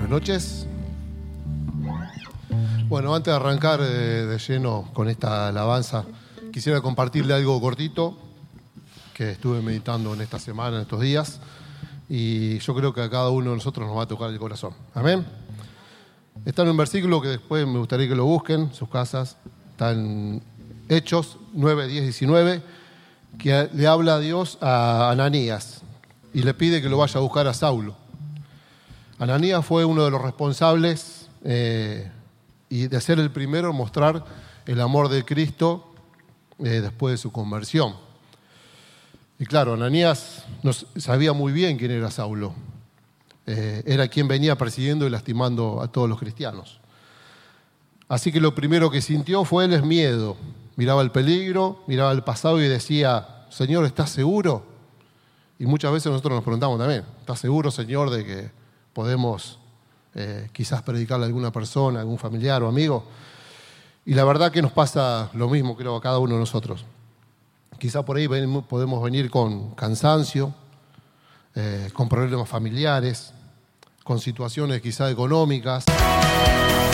Buenas noches. Bueno, antes de arrancar de lleno con esta alabanza, quisiera compartirle algo cortito que estuve meditando en esta semana, en estos días, y yo creo que a cada uno de nosotros nos va a tocar el corazón. Amén. Está en un versículo que después me gustaría que lo busquen en sus casas. Está en Hechos 9, 10, 19, que le habla a Dios a Ananías y le pide que lo vaya a buscar a Saulo. Ananías fue uno de los responsables y de ser el primero en mostrar el amor de Cristo después de su conversión. Y claro, Ananías sabía muy bien quién era Saulo. Era quien venía persiguiendo y lastimando a todos los cristianos. Así que lo primero que sintió fue el miedo. Miraba el peligro, miraba el pasado y decía: Señor, ¿estás seguro? Y muchas veces nosotros nos preguntamos también: ¿estás seguro, Señor, de que podemos quizás predicarle a alguna persona, a algún familiar o amigo? Y la verdad que nos pasa lo mismo, creo, a cada uno de nosotros. Quizás por ahí podemos venir con cansancio, con problemas familiares, con situaciones quizás económicas.